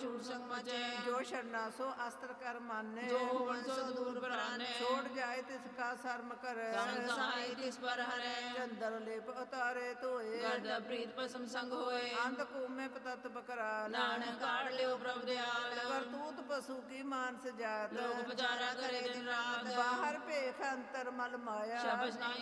ਝੂਠ ਸੰਗ ਮਚੈ ਜੋ ਸ਼ਰਨਾ ਸੋ ਅਸਤਰ ਕਰ ਮਾਨੇ ਜੋ ਹੋਵਨ ਸੋ ਦੂਰ ਪਰਾਨੇ ਛੋੜ ਜਾਏ ਤਿਸ ਕਾ ਸ਼ਰਮ ਕਰੈ ਸੰਗ ਸਹਾਈ ਤਿਸ ਪਰ ਹਰੈ ਚੰਦਰ ਲੇਪ ਉਤਾਰੇ ਧੋਏ ਗਰਦ ਪ੍ਰੀਤ ਪਸਮ ਸੰਗ ਹੋਏ ਅੰਧ ਕੂਮੇ ਪਤਤ ਬਕਰਾਲ ਨਾਨਕ ਕਾੜ ਲਿਓ ਪ੍ਰਭ ਦਿਆਲ ਕਰਤੂਤ ਪਸ਼ੂ ਕੀ ਮਾਨਸ ਜਾਤ ਲੋਕ ਵਿਚਾਰਾ ਕਰੇ ਦਿਨ ਰਾਤ ਬਾਹਰ ਭੇਖ ਅੰਤਰ ਮਲ ਮਾਇਆ ਸ਼ਬਦ ਨਾਈ